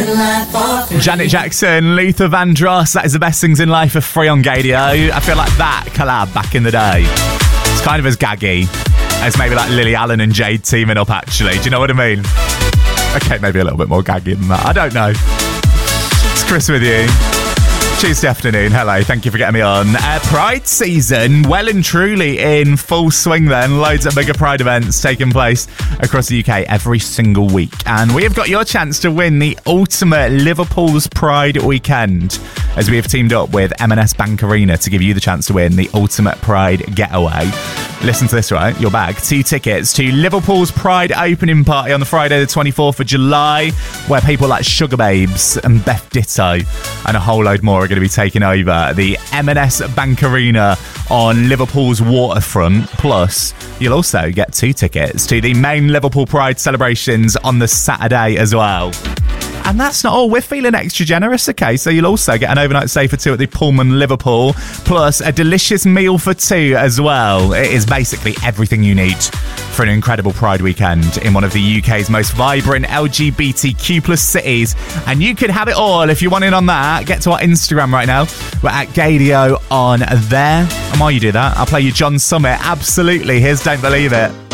Janet Jackson, Luther Vandross, that is the best things in life for free on Gadio. I feel like that collab back in the day, it's kind of as gaggy as maybe like Lily Allen and Jade teaming up, actually. Do you know what I mean? Okay, maybe a little bit more gaggy than that. I don't know. It's Chris with you. Tuesday afternoon, hello, thank you for getting me on. Pride season, well and truly in full swing then. Loads of bigger Pride events taking place across the UK every single week. And we have got your chance to win the ultimate Liverpool's Pride weekend, as we have teamed up with M&S Bank Arena to give you the chance to win the ultimate Pride getaway. Listen to this, right? Your bag. 2 tickets to Liverpool's Pride opening party on the Friday the 24th of July, where people like Sugar Babes and Beth Ditto and a whole load more are going to be taking over the M&S Bank Arena on Liverpool's waterfront. Plus, you'll also get 2 tickets to the main Liverpool Pride celebrations on the Saturday as well. And that's not all. We're feeling extra generous, okay? So you'll also get an overnight stay for 2 at the Pullman Liverpool, plus a delicious meal for 2 as well. It is basically everything you need for an incredible Pride weekend in one of the UK's most vibrant LGBTQ plus cities. And you could have it all if you want in on that. Get to our Instagram right now. We're at Gadio on there. And while you do that, I'll play you John Summit. Absolutely. Here's Don't Believe It.